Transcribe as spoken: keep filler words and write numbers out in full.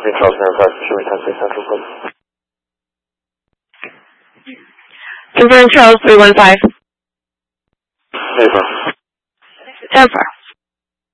Green Charles Mirror five, show me ten six Central, please. Confirm Charles three one five. Affirm. Affirm.